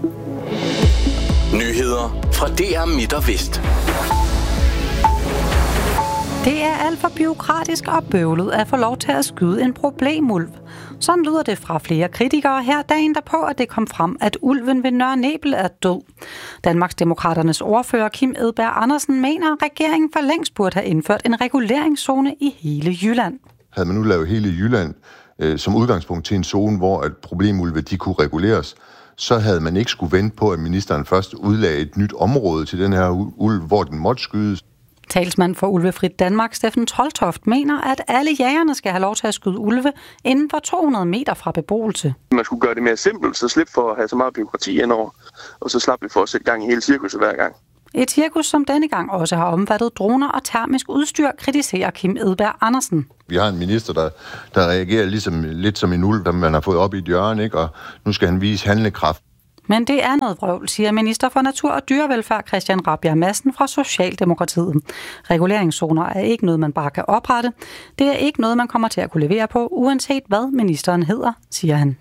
Nyheder fra DR Midt og Vest. Det er alt for bureaukratisk og bøvlet at få lov til at skyde en problemulv. Sådan lyder det fra flere kritikere her dagen derpå, at det kom frem, at ulven ved Nørre Nebel er død. Danmarksdemokraternes ordfører Kim Edberg Andersen mener, at regeringen for længst burde have indført en reguleringszone i hele Jylland. Havde man nu lavet hele Jylland som udgangspunkt til en zone, hvor at problemulve de kunne reguleres, så havde man ikke skulle vente på, at ministeren først udlagde et nyt område til den her ulv, hvor den måtte skydes. Talsmand for Ulvefrit Danmark, Steffen Troldtoft, mener, at alle jægerne skal have lov til at skyde ulve inden for 200 meter fra beboelse. Man skulle gøre det mere simpelt, så slip for at have så meget bureaukrati indover, og så slap vi for at sætte gang i hele cirkuset hver gang. Et cirkus, som denne gang også har omfattet droner og termisk udstyr, kritiserer Kim Edberg Andersen. Vi har en minister, der reagerer lidt som en ulv, der man har fået op i et hjørne, ikke? Og nu skal han vise handlekraft. Men det er noget vrøvl, siger minister for Natur og Dyrevelfærd Christian Rabjerg Madsen fra Socialdemokratiet. Reguleringszoner er ikke noget, man bare kan oprette. Det er ikke noget, man kommer til at kunne levere på, uanset hvad ministeren hedder, siger han.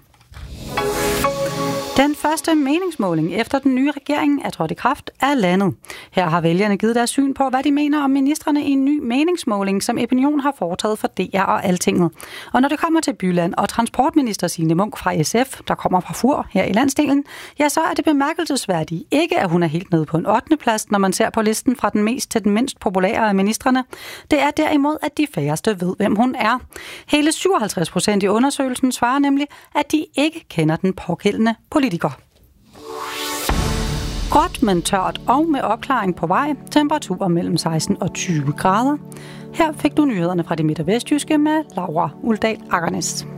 Den første meningsmåling efter den nye regering er trådt i kraft af landet. Her har vælgerne givet deres syn på, hvad de mener om ministrene i en ny meningsmåling, som Opinion har foretaget for DR og Altinget. Og når det kommer til Byland og transportminister Signe Munk fra SF, der kommer fra Fur her i landsdelen, ja, så er det bemærkelsesværdigt ikke, at hun er helt nede på en 8. plads, når man ser på listen fra den mest til den mindst populære af ministrene. Det er derimod, at de færreste ved, hvem hun er. Hele 57% i undersøgelsen svarer nemlig, at de ikke kender den pågældende politiker. Gråt, men tørt og med opklaring på vej. Temperaturer mellem 16 og 20 grader. Her fik du nyhederne fra det midt- og vestjyske med Laura Uldal Akernes.